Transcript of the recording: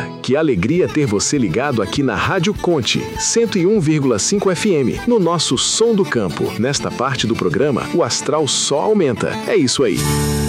Nossa, que alegria ter você ligado aqui na Rádio Conte, 101,5 FM, no nosso Som do Campo. Nesta parte do programa, o astral só aumenta. É isso aí.